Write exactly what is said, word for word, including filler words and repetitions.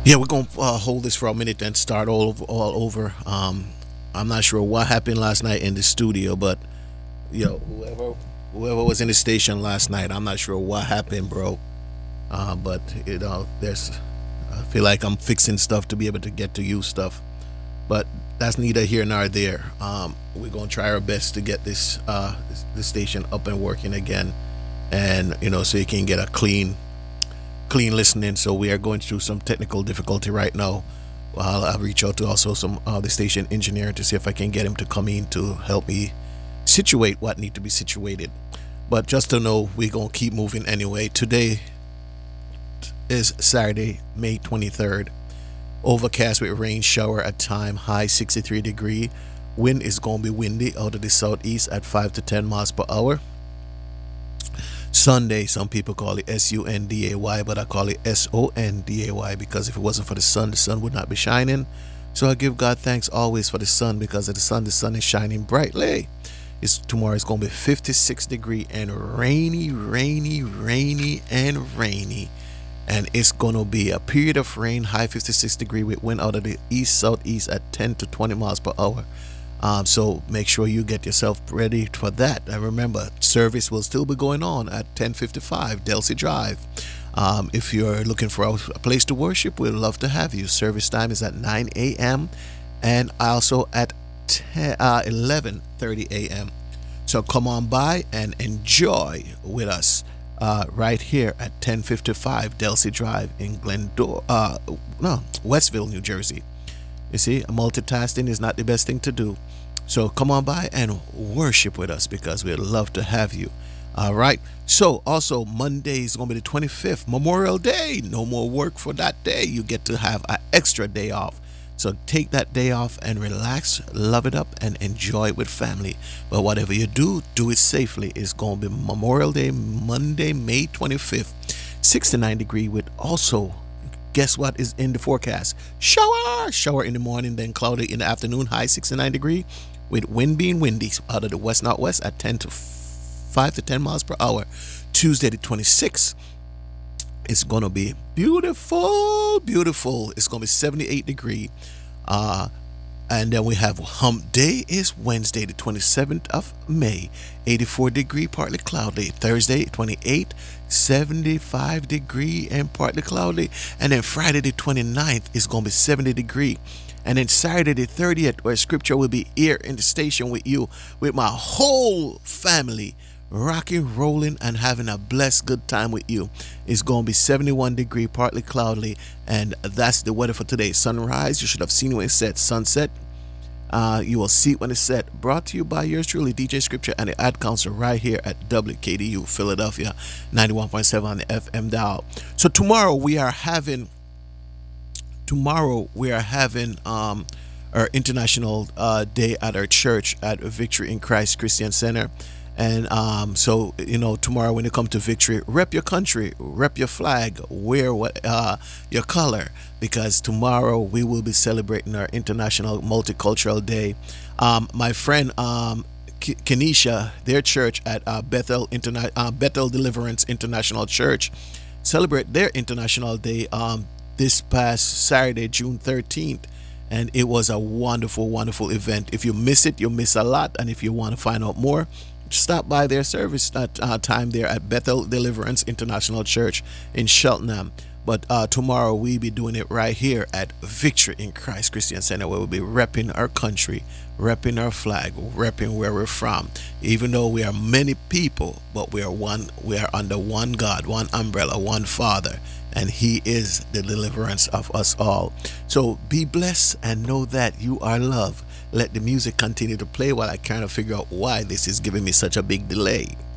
Yeah, we're gonna uh, hold this for a minute and start all over, all over. Um, I'm not sure what happened last night in the studio, but yo, whoever whoever was in the station last night, I'm not sure what happened, bro. Uh, but you know, there's I feel like I'm fixing stuff to be able to get to you stuff, but that's neither here nor there. Um, we're gonna try our best to get this uh this, this station up and working again, and you know, so you can get a clean clean listening. So we are going through some technical difficulty right now. I'll, I'll reach out to also some uh, the station engineer to see if I can get him to come in to help me situate what need to be situated. But just to know, we're gonna keep moving anyway. Today is Saturday, May twenty-third. Overcast with rain shower at time, high sixty-three degree. Wind is gonna be windy out of the southeast at five to ten miles per hour. Sunday, some people call it S U N D A Y, but I call it S O N D A Y because if it wasn't for the sun, the sun would not be shining. So I give God thanks always for the sun, because of the sun, the sun is shining brightly. It's tomorrow is going to be fifty-six degree and rainy, rainy, rainy, and rainy. And it's going to be a period of rain, high fifty-six degree with wind out of the east southeast at ten to twenty miles per hour. Um, so make sure you get yourself ready for that. And remember, service will still be going on at ten fifty-five Delsey Drive. Um, if you're looking for a place to worship, we'd love to have you. Service time is at nine a m and also at eleven thirty a m So come on by and enjoy with us uh, right here at ten fifty-five Delsey Drive in Glendora, uh, no, Westville, New Jersey. You see, multitasking is not the best thing to do. So come on by and worship with us, because we'd love to have you. All right. So also Monday is going to be the twenty-fifth, Memorial Day. No more work for that day. You get to have an extra day off. So take that day off and relax, love it up, and enjoy it with family. But whatever you do, do it safely. It's going to be Memorial Day, Monday, May twenty-fifth, sixty-nine degree with also, guess what is in the forecast? Shower! Shower in the morning, then cloudy in the afternoon, high sixty-nine degree, with wind being windy out of the west northwest at ten to five to ten miles per hour. Tuesday the twenty-sixth, it's going to be beautiful, beautiful. It's going to be seventy-eight degree. Uh, and then we have hump day is Wednesday the twenty-seventh of May, eighty-four degree, partly cloudy. Thursday twenty-eighth, seventy-five degree and partly cloudy. And then Friday the twenty-ninth is going to be seventy degree. And then Saturday the thirtieth, where scripture will be here in the station with you, with my whole family, rocking, rolling, and having a blessed good time with you. It's going to be seventy-one degree, partly cloudy, and that's the weather for today. Sunrise, you should have seen when it set. Sunset, uh, you will see it when it's set. Brought to you by yours truly, D J Scripture, and the ad council right here at W K D U Philadelphia, ninety-one point seven on the F M dial. So tomorrow we are having tomorrow we are having um our international uh, day at our church at Victory in Christ Christian Center. And um, so, you know, tomorrow when you come to Victory, rep your country, rep your flag, wear what uh, your color, because tomorrow we will be celebrating our International Multicultural Day. Um, my friend um, K- Kenesha, their church at uh, Bethel Interna- uh, Bethel Deliverance International Church, celebrate their International Day um, this past Saturday, June thirteenth. And it was a wonderful, wonderful event. If you miss it, you'll miss a lot. And if you want to find out more, stop by their service at uh, time there at Bethel Deliverance International Church in Cheltenham. But uh, tomorrow we'll be doing it right here at Victory in Christ Christian Center, where we'll be repping our country, repping our flag, repping where we're from. Even though we are many people, but we are one. We are under one God, one umbrella, one Father, and He is the deliverance of us all. So be blessed and know that you are loved. Let the music continue to play while I kind of figure out why this is giving me such a big delay.